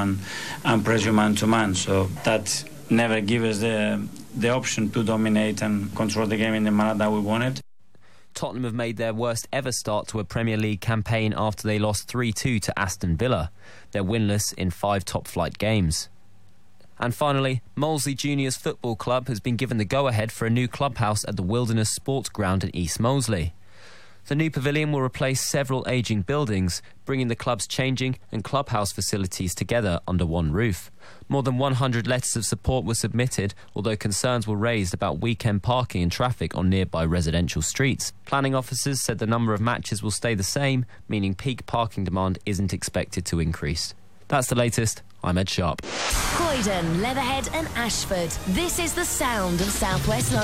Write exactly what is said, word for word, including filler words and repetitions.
and, and press you man to man. So that never gives us the, the option to dominate and control the game in the manner that we wanted. Tottenham have made their worst ever start to a Premier League campaign after they lost three two to Aston Villa. They're winless in five top-flight games. And finally, Molesey Juniors Football Club has been given the go-ahead for a new clubhouse at the Wilderness Sports Ground in East Moseley. The new pavilion will replace several ageing buildings, bringing the club's changing and clubhouse facilities together under one roof. More than one hundred letters of support were submitted, although concerns were raised about weekend parking and traffic on nearby residential streets. Planning officers said the number of matches will stay the same, meaning peak parking demand isn't expected to increase. That's the latest. I'm Ed Sharp. Croydon, Leatherhead and Ashford. This is the sound of South West London.